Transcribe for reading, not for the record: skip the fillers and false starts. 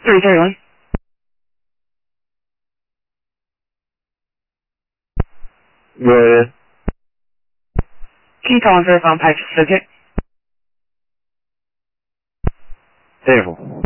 331. Go ahead. Can you call and verify on Pipe's subject? Table.